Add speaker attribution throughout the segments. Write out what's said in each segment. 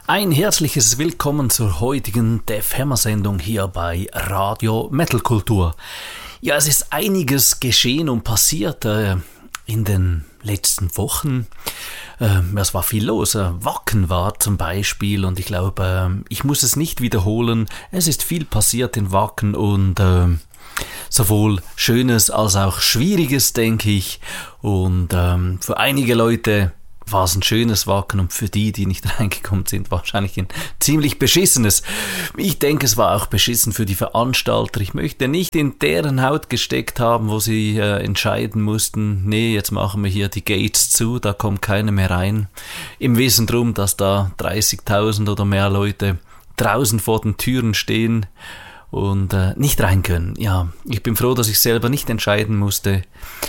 Speaker 1: Ein herzliches Willkommen zur heutigen Def Hammer Sendung hier bei Radio Metal Kultur. Ja, es ist einiges geschehen und passiert in den letzten Wochen. Es war viel los. Wacken war zum Beispiel und ich glaube, ich muss es nicht wiederholen. Es ist viel passiert in Wacken und sowohl Schönes als auch Schwieriges, denke ich. Und für einige Leute war es ein schönes Wacken und für die nicht reingekommen sind, wahrscheinlich ein ziemlich beschissenes. Ich denke, es war auch beschissen für die Veranstalter. Ich möchte nicht in deren Haut gesteckt haben, wo sie entscheiden mussten, nee, jetzt machen wir hier die Gates zu, da kommt keiner mehr rein. Im Wissen drum, dass da 30.000 oder mehr Leute draußen vor den Türen stehen und nicht rein können. Ja, ich bin froh, dass ich selber nicht entscheiden musste.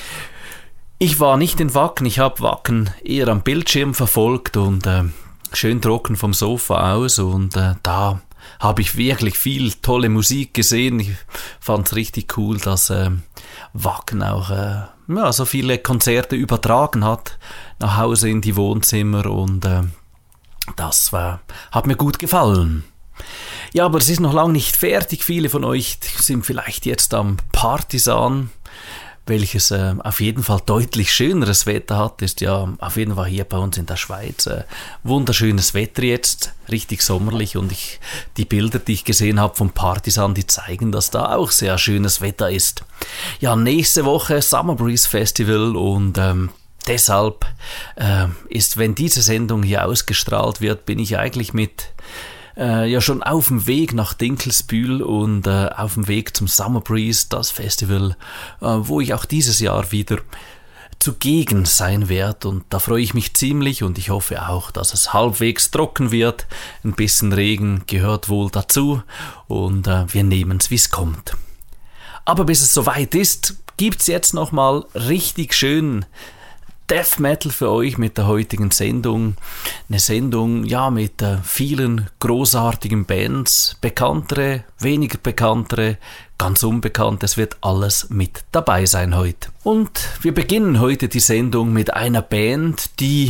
Speaker 1: Ich war nicht in Wacken, ich habe Wacken eher am Bildschirm verfolgt und schön trocken vom Sofa aus und da habe ich wirklich viel tolle Musik gesehen. Ich fand es richtig cool, dass Wacken auch so viele Konzerte übertragen hat nach Hause in die Wohnzimmer und das hat mir gut gefallen. Ja, aber es ist noch lange nicht fertig. Viele von euch sind vielleicht jetzt am Partisan, welches auf jeden Fall deutlich schöneres Wetter hat, ist ja auf jeden Fall hier bei uns in der Schweiz wunderschönes Wetter jetzt, richtig sommerlich und die Bilder, die ich gesehen habe vom Partisan, die zeigen, dass da auch sehr schönes Wetter ist. Ja, nächste Woche Summer Breeze Festival und deshalb ist, wenn diese Sendung hier ausgestrahlt wird, bin ich eigentlich mit schon auf dem Weg nach Dinkelsbühl und auf dem Weg zum Summer Breeze, das Festival, wo ich auch dieses Jahr wieder zugegen sein werde. Und da freue ich mich ziemlich und ich hoffe auch, dass es halbwegs trocken wird. Ein bisschen Regen gehört wohl dazu und wir nehmen es, wie es kommt. Aber bis es soweit ist, gibt's jetzt nochmal richtig schön Death Metal für euch mit der heutigen Sendung. Eine Sendung, ja, mit vielen großartigen Bands, bekanntere, weniger bekanntere, ganz unbekannt. Es wird alles mit dabei sein heute. Und wir beginnen heute die Sendung mit einer Band, die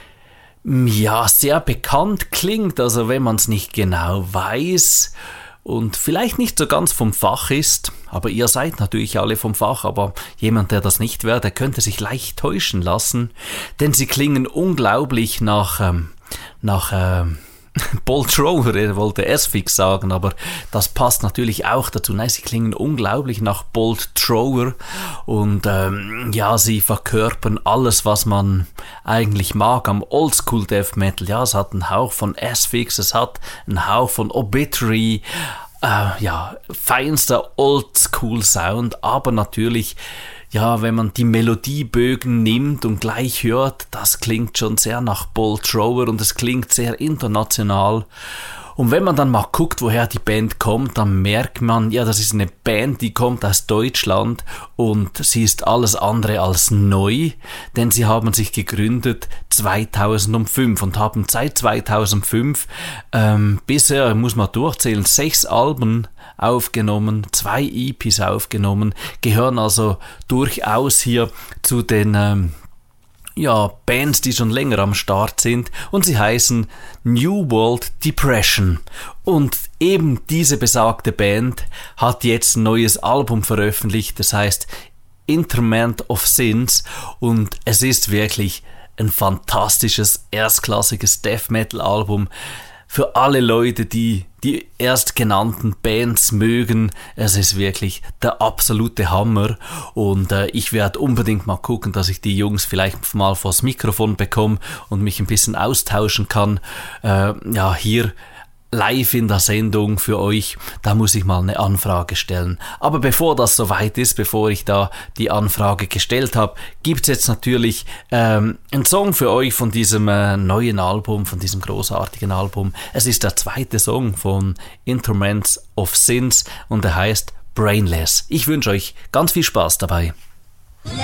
Speaker 1: ja sehr bekannt klingt, also wenn man es nicht genau weiß und vielleicht nicht so ganz vom Fach ist, aber ihr seid natürlich alle vom Fach, aber jemand, der das nicht wäre, der könnte sich leicht täuschen lassen, denn sie klingen unglaublich nach Bolt Thrower, er wollte S-Fix sagen, aber das passt natürlich auch dazu. Nein, sie klingen unglaublich nach Bolt Thrower und sie verkörpern alles, was man eigentlich mag am Oldschool Death Metal. Ja, es hat einen Hauch von S-Fix, es hat einen Hauch von Obituary, feinster Oldschool Sound, aber natürlich, ja, wenn man die Melodiebögen nimmt und gleich hört, das klingt schon sehr nach Bolt Thrower und es klingt sehr international. Und wenn man dann mal guckt, woher die Band kommt, dann merkt man, ja, das ist eine Band, die kommt aus Deutschland und sie ist alles andere als neu, denn sie haben sich gegründet 2005 und haben seit 2005 bisher, muss man durchzählen, 6 Alben aufgenommen, 2 EPs aufgenommen, gehören also durchaus hier zu den Bands, die schon länger am Start sind und sie heißen New World Depression. Und eben diese besagte Band hat jetzt ein neues Album veröffentlicht, das heißt Interment of Sins und es ist wirklich ein fantastisches, erstklassiges Death Metal Album. Für alle Leute, die erstgenannten Bands mögen, es ist wirklich der absolute Hammer und ich werde unbedingt mal gucken, dass ich die Jungs vielleicht mal vors Mikrofon bekomme und mich ein bisschen austauschen kann. Hier live in der Sendung für euch, da muss ich mal eine Anfrage stellen. Aber bevor das soweit ist, bevor ich da die Anfrage gestellt habe, gibt's jetzt natürlich einen Song für euch von diesem neuen Album, von diesem großartigen Album. Es ist der zweite Song von Interment of Sins und er heißt Brainless. Ich wünsche euch ganz viel Spaß dabei.